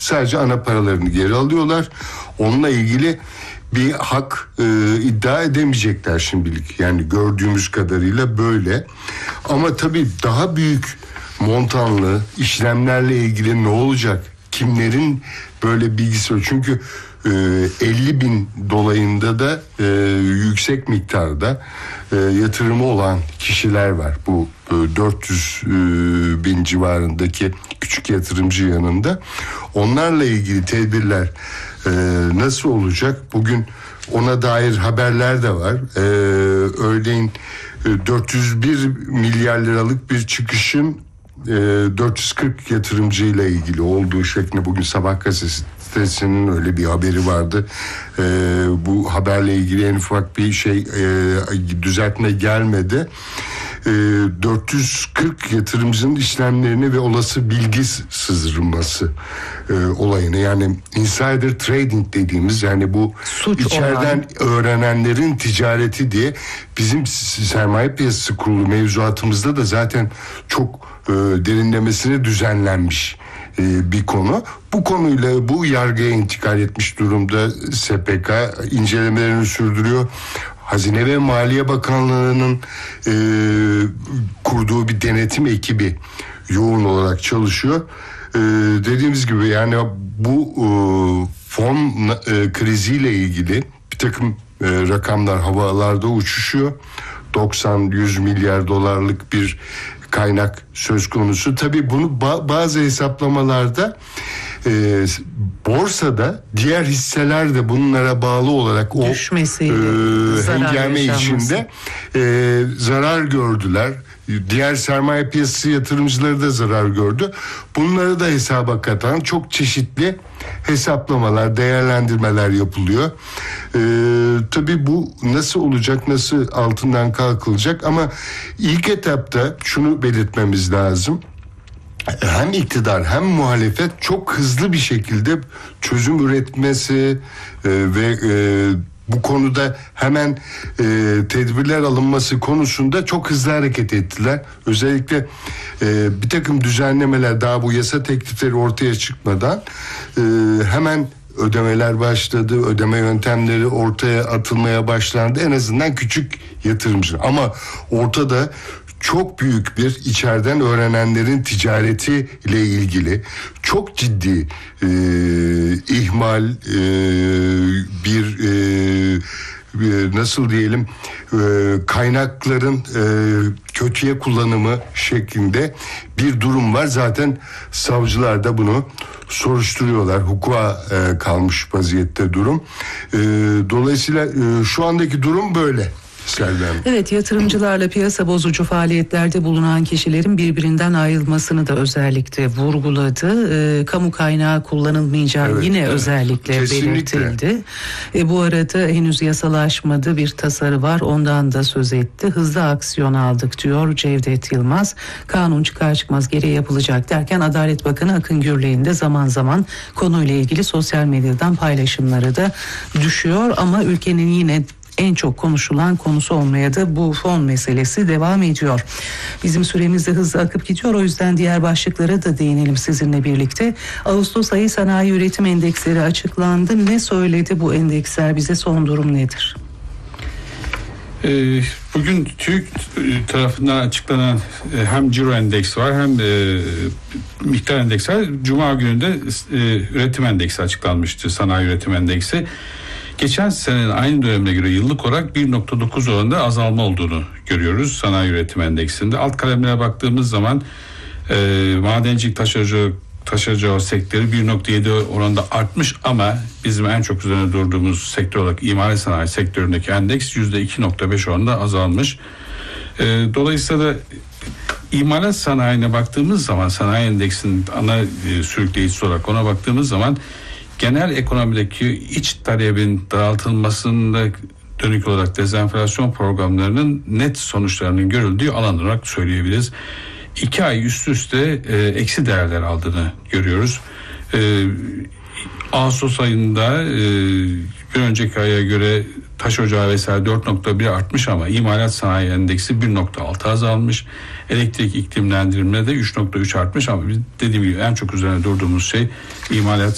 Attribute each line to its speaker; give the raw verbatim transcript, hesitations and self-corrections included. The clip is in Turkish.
Speaker 1: Sadece ana paralarını geri alıyorlar. Onunla ilgili bir hak e, iddia edemeyecekler şimdilik. Yani gördüğümüz kadarıyla böyle. Ama tabii daha büyük montanlı işlemlerle ilgili ne olacak? Kimlerin böyle bilgisi var? Çünkü e, elli bin dolayında da e, yüksek miktarda e, yatırımı olan kişiler var. Bu e, dört yüz e, bin civarındaki küçük yatırımcı yanında. Onlarla ilgili tedbirler e, nasıl olacak? Bugün ona dair haberler de var. E, örneğin e, dört yüz bir milyar liralık bir çıkışın e, dört yüz kırk yatırımcıyla ilgili olduğu şeklinde bugün Sabah gazetesinin öyle bir haberi vardı. E, bu haberle ilgili en ufak bir şey e, düzeltme gelmedi. E, dört yüz kırk yatırımcının işlemlerini ve olası bilgi sızdırılması e, olayını, yani insider trading dediğimiz, yani bu suç içeriden olan öğrenenlerin ticareti diye bizim sermaye piyasası kurulu mevzuatımızda da zaten çok e, derinlemesine düzenlenmiş e, bir konu. Bu konuyla bu yargıya intikal etmiş durumda. S P K incelemelerini sürdürüyor. Hazine ve Maliye Bakanlığı'nın e, kurduğu bir denetim ekibi yoğun olarak çalışıyor. E, dediğimiz gibi yani bu e, fon e, kriziyle ilgili bir takım e, rakamlar havalarda uçuşuyor. doksan yüz milyar dolarlık bir kaynak söz konusu. Tabii bunu ba- bazı hesaplamalarda e, borsada diğer hisseler de bunlara bağlı olarak o e, hengame içinde e, zarar gördüler. Diğer sermaye piyasası yatırımcıları da zarar gördü. Bunları da hesaba katan çok çeşitli hesaplamalar, değerlendirmeler yapılıyor. Ee, tabii bu nasıl olacak, nasıl altından kalkılacak, ama ilk etapta şunu belirtmemiz lazım. Hem iktidar hem muhalefet çok hızlı bir şekilde çözüm üretmesi e, ve e, bu konuda hemen e, tedbirler alınması konusunda çok hızlı hareket ettiler. Özellikle e, bir takım düzenlemeler, daha bu yasa teklifleri ortaya çıkmadan e, hemen ödemeler başladı. Ödeme yöntemleri ortaya atılmaya başlandı. En azından küçük yatırımcı. Ama ortada çok büyük bir içeriden öğrenenlerin ticareti ile ilgili çok ciddi e, ihmal, e, bir e, nasıl diyelim e, kaynakların e, kötüye kullanımı şeklinde bir durum var. Zaten savcılar da bunu soruşturuyorlar. Hukuka e, kalmış vaziyette durum. E, dolayısıyla e, şu andaki durum böyle.
Speaker 2: Evet, yatırımcılarla piyasa bozucu faaliyetlerde bulunan kişilerin birbirinden ayrılmasını da özellikle vurguladı. E, kamu kaynağı kullanılmayacağı evet, yine evet, özellikle kesinlikle belirtildi. E, bu arada henüz yasalaşmadı bir tasarı var, ondan da söz etti. Hızlı aksiyon aldık diyor Cevdet Yılmaz. Kanun çıkar çıkmaz gereği yapılacak derken Adalet Bakanı Akın Gürley'in de zaman zaman konuyla ilgili sosyal medyadan paylaşımları da düşüyor. Ama ülkenin yine en çok konuşulan konusu olmaya da bu fon meselesi devam ediyor. Bizim süremiz de hızlı akıp gidiyor. O yüzden diğer başlıklara da değinelim sizinle birlikte. Ağustos ayı sanayi üretim endeksleri açıklandı. Ne söyledi bu endeksler bize? Son durum nedir?
Speaker 3: Ee, bugün TÜİK tarafından açıklanan hem ciro endeksi var hem e, miktar endeksi var. Cuma günü de e, üretim endeksi açıklanmıştı. Sanayi üretim endeksi. Geçen senenin aynı dönemine göre yıllık olarak bir virgül dokuz oranında azalma olduğunu görüyoruz sanayi üretim endeksinde. Alt kalemlere baktığımız zaman e, madencilik, taşacılık, taşacılık sektörü bir virgül yedi oranında artmış, ama bizim en çok üzerine durduğumuz sektör olarak imalat sanayi sektöründeki endeks yüzde iki virgül beş oranında azalmış. E, dolayısıyla da imalat sanayine baktığımız zaman, sanayi endeksinin ana e, sürükleyicisi olarak ona baktığımız zaman genel ekonomideki iç talebin daraltılmasında dönük olarak dezenflasyon programlarının net sonuçlarının görüldüğü alan olarak söyleyebiliriz. İki ay üst üste e, eksi değerler aldığını görüyoruz. E, Ağustos ayında e, bir önceki aya göre taş ocağı vesaire dört virgül bir artmış, ama imalat sanayi endeksi bir virgül altı azalmış. Elektrik iklimlendirme de üç virgül üç artmış, ama biz dediğim gibi en çok üzerine durduğumuz şey imalat